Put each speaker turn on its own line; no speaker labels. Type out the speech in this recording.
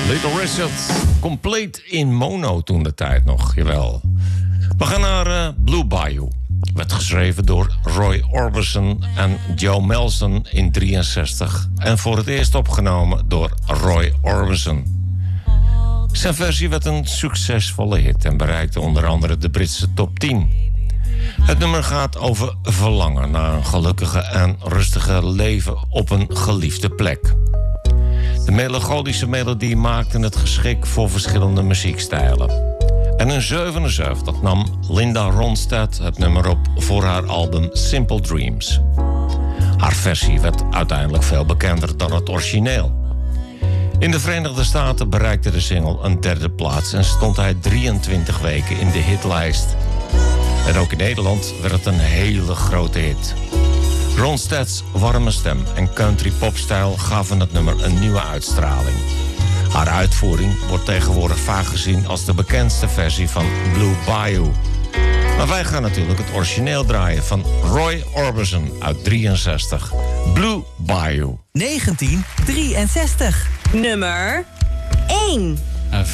Little Richard, compleet in mono toen de tijd nog, jawel. We gaan naar Blue Bayou. Werd geschreven door Roy Orbison en Joe Melson in 63. En voor het eerst opgenomen door Roy Orbison. Zijn versie werd een succesvolle hit en bereikte onder andere de Britse top 10. Het nummer gaat over verlangen naar een gelukkige en rustige leven op een geliefde plek. De melancholische melodie maakte het geschikt voor verschillende muziekstijlen. En in 1977 nam Linda Ronstadt het nummer op voor haar album Simple Dreams. Haar versie werd uiteindelijk veel bekender dan het origineel. In de Verenigde Staten bereikte de single een derde plaats en stond hij 23 weken in de hitlijst. En ook in Nederland werd het een hele grote hit. Ronstadts warme stem en country popstijl gaven het nummer een nieuwe uitstraling. Haar uitvoering wordt tegenwoordig vaak gezien als de bekendste versie van Blue Bayou. Maar wij gaan natuurlijk het origineel draaien van Roy Orbison uit 63. Blue Bayou.
1963.
Nummer 1.